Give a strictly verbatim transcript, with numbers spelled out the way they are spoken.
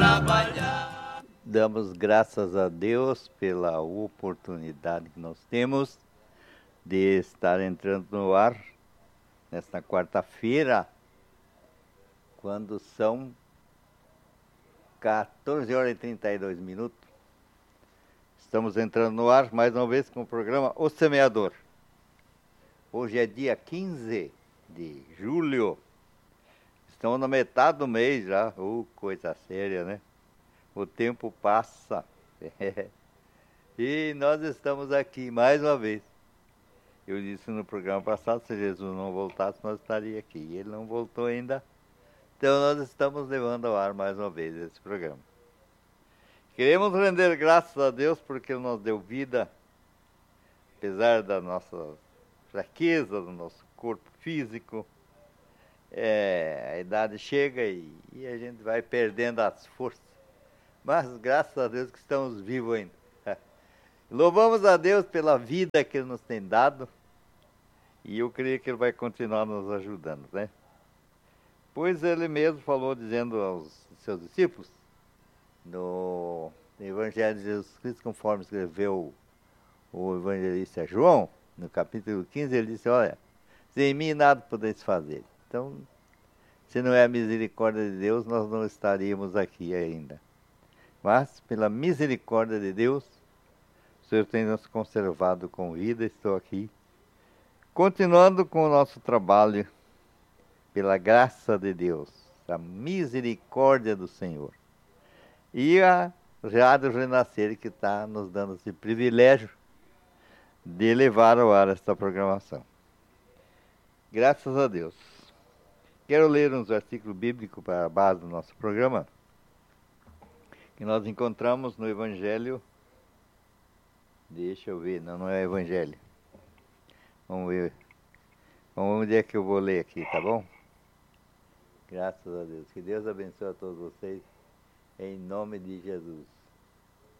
trabalhar. Damos graças a Deus pela oportunidade que nós temos de estar entrando no ar nesta quarta-feira, quando são quatorze horas e trinta e dois minutos. Estamos entrando no ar mais uma vez com o programa O Semeador. Hoje é dia quinze de julho. Estamos na metade do mês já. Uh, coisa séria, né? O tempo passa. E nós estamos aqui mais uma vez. Eu disse no programa passado, se Jesus não voltasse, nós estaríamos aqui. E ele não voltou ainda. Então nós estamos levando ao ar mais uma vez esse programa. Queremos render graças a Deus porque Ele nos deu vida, apesar da nossa fraqueza, do nosso corpo físico. É, a idade chega e, e a gente vai perdendo as forças. Mas graças a Deus que estamos vivos ainda. Louvamos a Deus pela vida que Ele nos tem dado. E eu creio que Ele vai continuar nos ajudando, né? Pois Ele mesmo falou, dizendo aos seus discípulos, no Evangelho de Jesus Cristo, conforme escreveu o evangelista João, no capítulo quinze, ele disse, olha, sem mim nada podeis fazer. Então, se não é a misericórdia de Deus, nós não estaríamos aqui ainda. Mas, pela misericórdia de Deus, o Senhor tem nos conservado com vida, estou aqui, continuando com o nosso trabalho, pela graça de Deus, a misericórdia do Senhor. E a Rádio Renascer, que está nos dando esse privilégio de levar ao ar esta programação. Graças a Deus. Quero ler uns versículos bíblicos para a base do nosso programa, que nós encontramos no Evangelho. Deixa eu ver, não, não é Evangelho. Vamos ver. Vamos ver onde é que eu vou ler aqui, tá bom? Graças a Deus. Que Deus abençoe a todos vocês. Em nome de Jesus.